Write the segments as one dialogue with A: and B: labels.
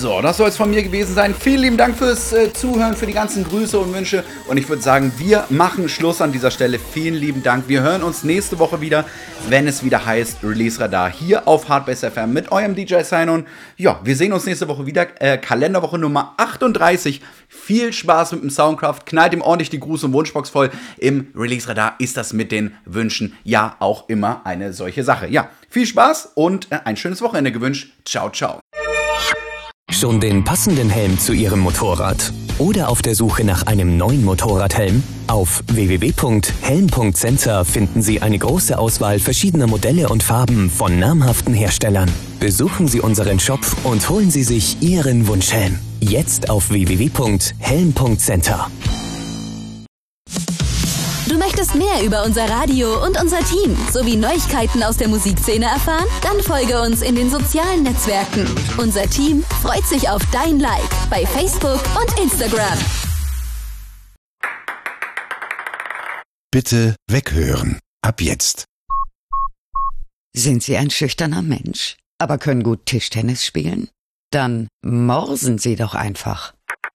A: So, das soll es von mir gewesen sein. Vielen lieben Dank fürs Zuhören, für die ganzen Grüße und Wünsche. Und ich würde sagen, wir machen Schluss an dieser Stelle. Vielen lieben Dank. Wir hören uns nächste Woche wieder, wenn es wieder heißt Release Radar hier auf Hardbass FM mit eurem DJ Sinon. Ja, wir sehen uns nächste Woche wieder. Kalenderwoche Nummer 38. Viel Spaß mit dem Soundcraft. Knallt ihm ordentlich die Gruß- und Wunschbox voll. Im Release Radar ist das mit den Wünschen ja auch immer eine solche Sache. Ja, viel Spaß und ein schönes Wochenende gewünscht. Ciao, ciao.
B: Schon den passenden Helm zu Ihrem Motorrad? Oder auf der Suche nach einem neuen Motorradhelm? Auf www.helm.center finden Sie eine große Auswahl verschiedener Modelle und Farben von namhaften Herstellern. Besuchen Sie unseren Shop und holen Sie sich Ihren Wunschhelm. Jetzt auf www.helm.center.
C: Du möchtest mehr über unser Radio und unser Team sowie Neuigkeiten aus der Musikszene erfahren? Dann folge uns in den sozialen Netzwerken. Unser Team freut sich auf dein Like bei Facebook und Instagram.
D: Bitte weghören. Ab jetzt.
E: Sind Sie ein schüchterner Mensch, aber können gut Tischtennis spielen? Dann morsen Sie doch einfach.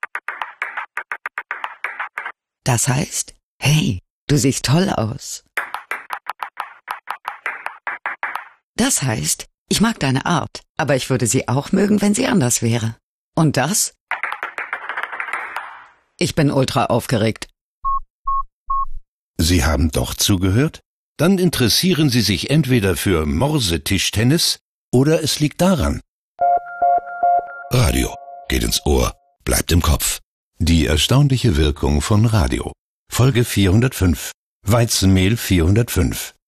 E: Das heißt, hey, du siehst toll aus. Das heißt, ich mag deine Art, aber ich würde sie auch mögen, wenn sie anders wäre. Und das? Ich bin ultra aufgeregt.
D: Sie haben doch zugehört? Dann interessieren Sie sich entweder für Morsetischtennis oder es liegt daran. Radio geht ins Ohr, bleibt im Kopf. Die erstaunliche Wirkung von Radio. Folge 405. Weizenmehl 405.